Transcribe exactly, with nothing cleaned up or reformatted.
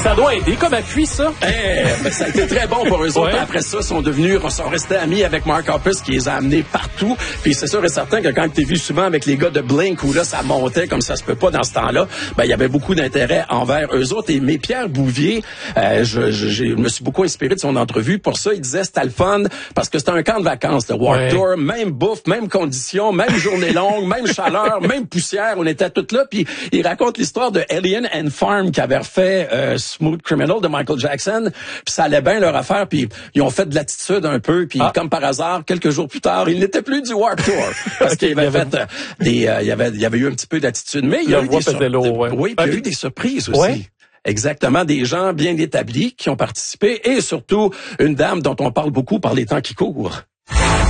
Ça doit aider comme appui, ça. Eh, ben, ça a été très bon pour eux autres. Ouais. Après ça, ils sont devenus, ils sont restés amis avec Mark Hoppus qui les a amenés partout. Puis c'est sûr et certain que quand t'es vu souvent avec les gars de Blink où là, ça montait comme ça se peut pas dans ce temps-là, ben, il y avait beaucoup d'intérêt envers eux autres. Et mais Pierre Bouvier, euh, je, je, je me suis beaucoup inspiré de son entrevue. Pour ça, il disait c'était le fun parce que c'était un camp de vacances, le Warped Ouais. Tour, même bouffe, même conditions, même journée longue, même chaleur, même poussière. On était tous là. Puis il raconte l'histoire de Alien and Farm qui avait refait euh, Smooth Criminal de Michael Jackson. Puis ça allait bien leur affaire. Puis ils ont fait de l'attitude un peu. Puis ah. comme par hasard, quelques jours plus tard, il n'était plus du Warped Tour parce qu'il avait, avait fait euh, des, euh, il y avait, il y avait eu un petit peu d'attitude. Mais il y a eu des, sur... ouais. oui, puis il y a eu des surprises aussi. Ouais. Exactement, des gens bien établis qui ont participé et surtout une dame dont on parle beaucoup par les temps qui courent.